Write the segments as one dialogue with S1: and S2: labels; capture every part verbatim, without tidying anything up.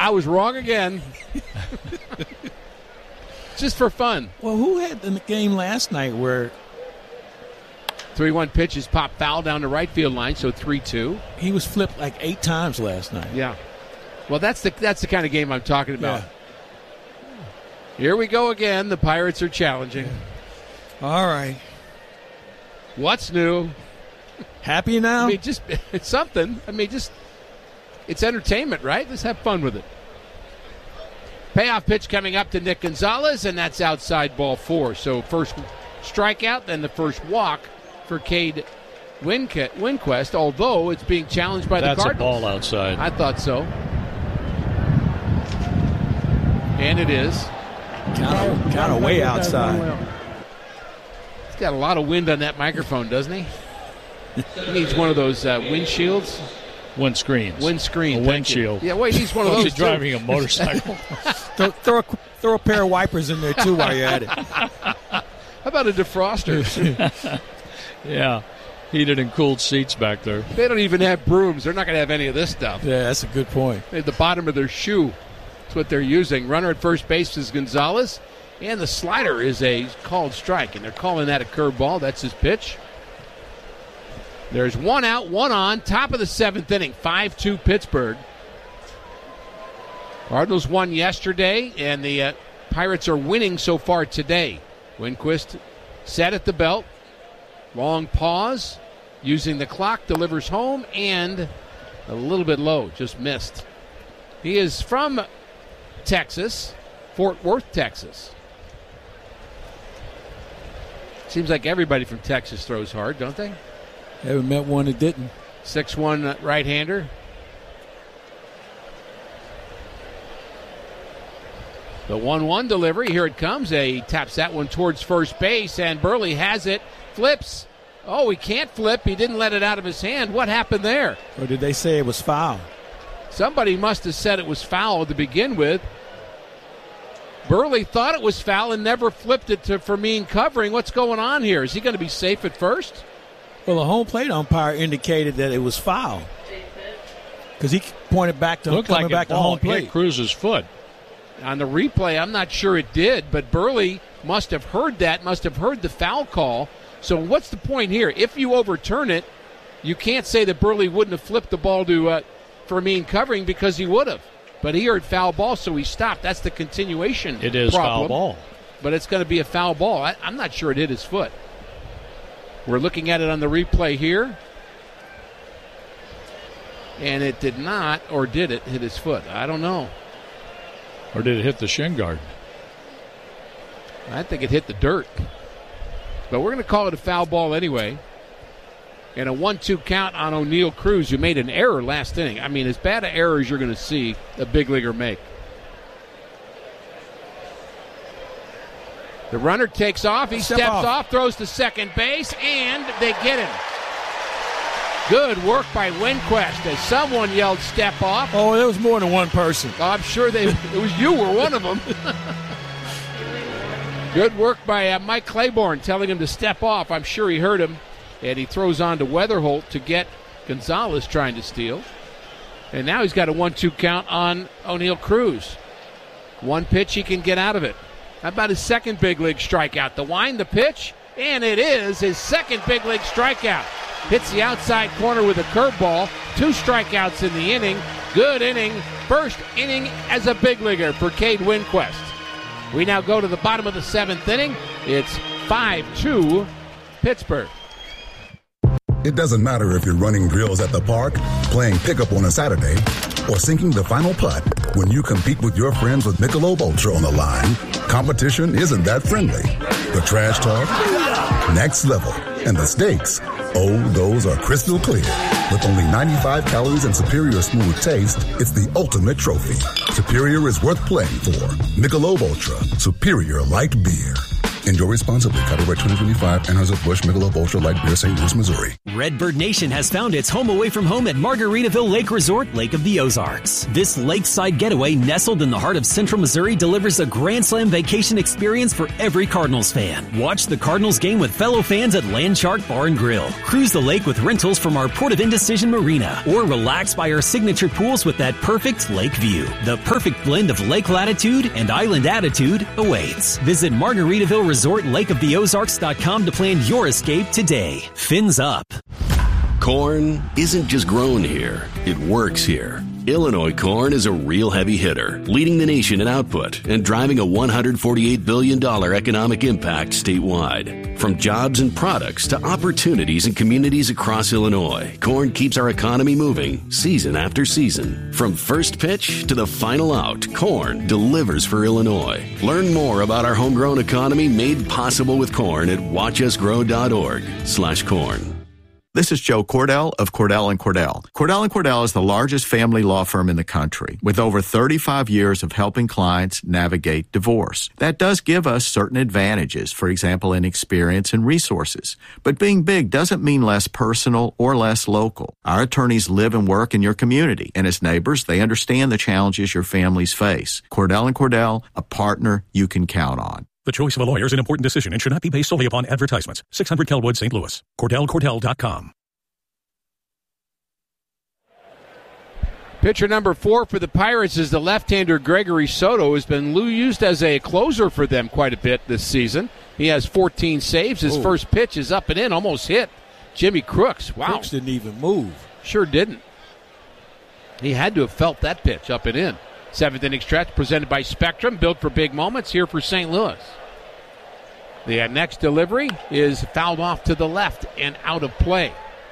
S1: I was wrong again. Just for fun.
S2: Well, who had in the game last night where
S1: three one pitches pop foul down the right field line, so three two.
S2: He was flipped like eight times last night.
S1: Yeah. Well, that's the that's the kind of game I'm talking about.
S2: Yeah.
S1: Here we go again. The Pirates are challenging.
S2: All right.
S1: What's new?
S2: Happy now?
S1: I mean, just it's something. I mean, just it's entertainment, right? Let's have fun with it. Payoff pitch coming up to Nick Gonzalez, and that's outside ball four. So first strikeout, then the first walk for Cade Winquest, although it's being challenged by
S3: that's
S1: the Cardinals.
S3: That's a ball outside.
S1: I thought so. And it is.
S2: Kind of, kind of way outside.
S1: He's got a lot of wind on that microphone, doesn't he? He needs one of those uh, windshields.
S3: Wind screens.
S1: Wind screen.
S3: A windshield.
S1: Yeah, wait, he's one of those.
S3: He's driving a motorcycle.
S2: throw, throw, a, throw a pair of wipers in there, too, while you're at it.
S1: How about a defroster?
S3: Yeah. Heated and cooled seats back there.
S1: They don't even have brooms. They're not going to have any of this stuff.
S2: Yeah, that's a good point.
S1: They have the bottom of their shoe. That's what they're using. Runner at first base is Gonzalez. And the slider is a called strike. And they're calling that a curveball. That's his pitch. There's one out, one on, top of the seventh inning, five two Pittsburgh. Cardinals won yesterday, and the uh, Pirates are winning so far today. Winquist set at the belt, long pause, using the clock, delivers home, and a little bit low, just missed. He is from Texas, Fort Worth, Texas. Seems like everybody from Texas throws hard, don't they?
S2: Haven't met one that didn't.
S1: six one right-hander. The one one delivery. Here it comes. He taps that one towards first base, and Burley has it. Flips. Oh, he can't flip. He didn't let it out of his hand. What happened there?
S2: Or did they say it was foul?
S1: Somebody must have said it was foul to begin with. Burley thought it was foul and never flipped it to Fermin covering. What's going on here? Is he going to be safe at first?
S2: Well, the home plate umpire indicated that it was foul because he pointed back to
S3: Looked
S2: coming
S3: like
S2: back to home plate.
S3: Cruz's foot.
S1: On the replay, I'm not sure it did, but Burley must have heard that, must have heard the foul call. So what's the point here? If you overturn it, you can't say that Burley wouldn't have flipped the ball to uh, Fermin covering because he would have. But he heard foul ball, so he stopped. That's the continuation
S3: It is
S1: problem.
S3: foul ball.
S1: But it's going to be a foul ball. I, I'm not sure it hit his foot. We're looking at it on the replay here. And it did not, or did it, hit his foot? I don't know.
S3: Or did it hit the shin guard?
S1: I think it hit the dirt. But we're going to call it a foul ball anyway. And a one two count on O'Neill Cruz, who made an error last inning. I mean, as bad an error as you're going to see a big leaguer make. The runner takes off. He
S2: Step
S1: steps
S2: off.
S1: off, throws to second base, and they get him. Good work by Winquest as someone yelled step off.
S2: Oh, there was more than one person.
S1: I'm sure they. It was you were one of them. Good work by uh, Mike Claiborne telling him to step off. I'm sure he heard him. And he throws on to Weatherholt to get Gonzalez trying to steal. And now he's got a one two count on O'Neill Cruz. One pitch, he can get out of it. How about his second big league strikeout? The wind, the pitch, and it is his second big league strikeout. Hits the outside corner with a curveball. Two strikeouts in the inning. Good inning. First inning as a big leaguer for Cade Winquest. We now go to the bottom of the seventh inning. It's five two Pittsburgh.
S4: It doesn't matter if you're running drills at the park, playing pickup on a Saturday, or sinking the final putt. When you compete with your friends with Michelob Ultra on the line, competition isn't that friendly. The trash talk, next level, and the stakes, oh, those are crystal clear. With only ninety-five calories and superior smooth taste, it's the ultimate trophy. Superior is worth playing for. Michelob Ultra, superior light beer. Enjoy responsibly. Copyright twenty twenty-five, Anheuser-Busch Michelob Ultra Light Beer, Saint Louis, Missouri.
S5: Redbird Nation has found its home away from home at Margaritaville Lake Resort, Lake of the Ozarks. This lakeside getaway nestled in the heart of central Missouri delivers a Grand Slam vacation experience for every Cardinals fan. Watch the Cardinals game with fellow fans at Landshark Bar and Grill. Cruise the lake with rentals from our Port of Indecision Marina, or relax by our signature pools with that perfect lake view. The perfect blend of lake latitude and island attitude awaits. Visit Margaritaville Resort Lake of the Ozarks dot com to plan your escape today. Fins up.
S6: Corn isn't just grown here, it works here. Illinois corn is a real heavy hitter, leading the nation in output and driving a one hundred forty-eight billion dollars economic impact statewide. From jobs and products to opportunities in communities across Illinois, corn keeps our economy moving season after season. From first pitch to the final out, corn delivers for Illinois. Learn more about our homegrown economy made possible with corn at watchusgrow.org slash corn.
S7: This is Joe Cordell of Cordell and Cordell. Cordell and Cordell is the largest family law firm in the country with over thirty-five years of helping clients navigate divorce. That does give us certain advantages, for example, in experience and resources. But being big doesn't mean less personal or less local. Our attorneys live and work in your community, and as neighbors, they understand the challenges your families face. Cordell and Cordell, a partner you can count on.
S8: The choice of a lawyer is an important decision and should not be based solely upon advertisements. six hundred Kelwood, Saint Louis. Cordell Cordell dot com.
S1: Pitcher number four for the Pirates is the left-hander Gregory Soto, who has been used as a closer for them quite a bit this season. He has fourteen saves. His Ooh. first pitch is up and in, almost hit Jimmy Crooks. Wow.
S2: Crooks didn't even move.
S1: Sure didn't. He had to have felt that pitch up and in. Seventh inning stretch presented by Spectrum, built for big moments here for Saint Louis. The next delivery is fouled off to the left and out of play.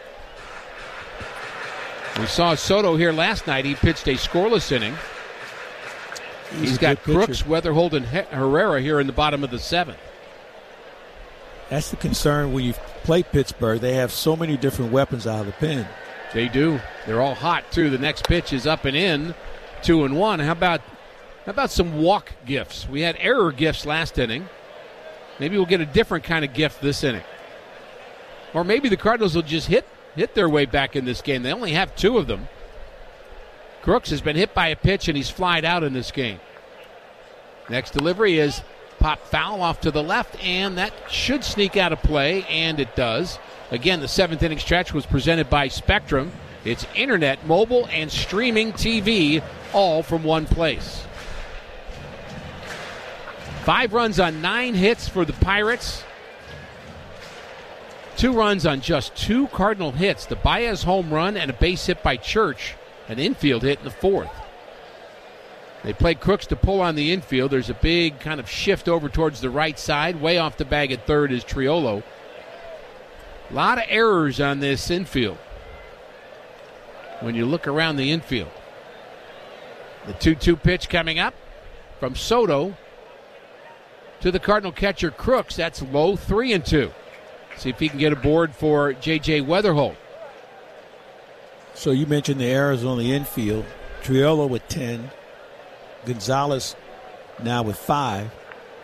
S1: We saw Soto here last night. He pitched a scoreless inning. He's, He's got Crooks, Weatherholt, and Herrera here in the bottom of the seventh.
S2: That's the concern when you play Pittsburgh. They have so many different weapons out of the pen.
S1: They do. They're all hot, too. The next pitch is up and in. Two and one. How about how about some walk gifts? We had error gifts last inning. Maybe we'll get a different kind of gift this inning. Or maybe the Cardinals will just hit hit their way back in this game. They only have two of them. Crooks has been hit by a pitch and he's flied out in this game. Next delivery is pop foul off to the left, and that should sneak out of play, and it does. Again, the seventh inning stretch was presented by Spectrum. It's internet, mobile, and streaming T V, all from one place. Five runs on nine hits for the Pirates. Two runs on just two Cardinal hits. The Baez home run and a base hit by Church. An infield hit in the fourth. They play Crooks to pull on the infield. There's a big kind of shift over towards the right side. Way off the bag at third is Triolo. A lot of errors on this infield when you look around the infield. The two two pitch coming up from Soto to the Cardinal catcher Crooks. That's low, three and two. See if he can get aboard for J J Weatherholt.
S2: So you mentioned the errors on the infield. Triolo with ten. Gonzalez now with five.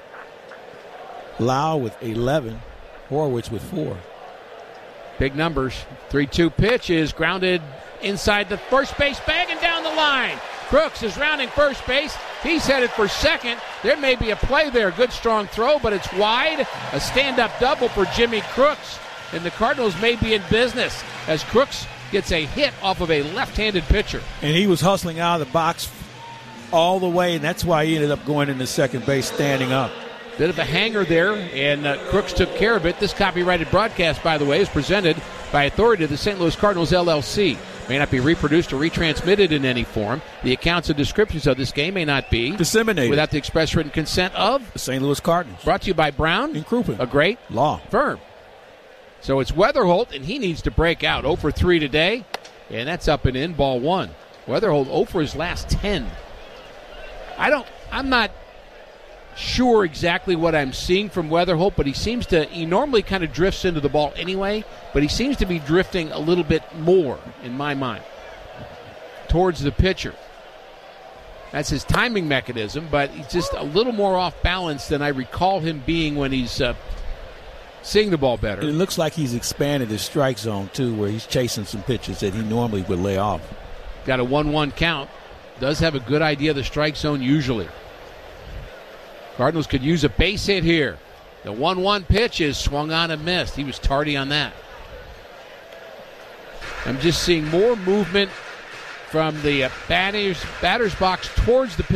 S2: Lau with eleven. Horwitz with four.
S1: Big numbers. three two pitch is grounded inside the first base bag and down the line. Crooks is rounding first base. He's headed for second. There may be a play there. Good strong throw, but it's wide. A stand-up double for Jimmy Crooks. And the Cardinals may be in business as Crooks gets a hit off of a left-handed pitcher.
S2: And he was hustling out of the box all the way, and that's why he ended up going into second base standing up.
S1: Bit of a hanger there, and uh, Crooks took care of it. This copyrighted broadcast, by the way, is presented by authority of the Saint Louis Cardinals, L L C. May not be reproduced or retransmitted in any form. The accounts and descriptions of this game may not be
S2: disseminated
S1: without the express written consent of
S2: the Saint Louis Cardinals.
S1: Brought to you by Brown
S2: and Crouppen,
S1: a great
S2: law
S1: firm. So it's Weatherholt, and he needs to break out. oh for three today, and that's up and in, ball one. Weatherholt oh for his last ten. I don't, I'm not sure exactly what I'm seeing from Weatherholt, but he seems to, he normally kind of drifts into the ball anyway, but he seems to be drifting a little bit more, in my mind, towards the pitcher. That's his timing mechanism, but he's just a little more off balance than I recall him being when he's uh, seeing the ball better.
S2: It looks like he's expanded his strike zone, too, where he's chasing some pitches that he normally would lay off.
S1: Got a one one count. Does have a good idea of the strike zone usually. Cardinals could use a base hit here. The one one pitch is swung on and missed. He was tardy on that. I'm just seeing more movement from the uh, batter's, batter's box towards the pitch.